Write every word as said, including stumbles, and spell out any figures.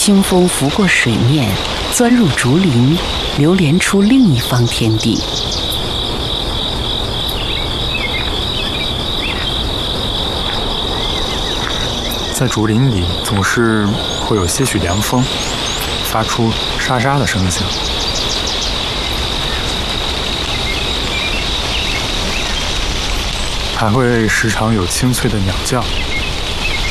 清风拂过水面，钻入竹林，流连出另一方天地。 在竹林里，总是会有些许凉风，发出沙沙的声响。还会时常有清脆的鸟叫。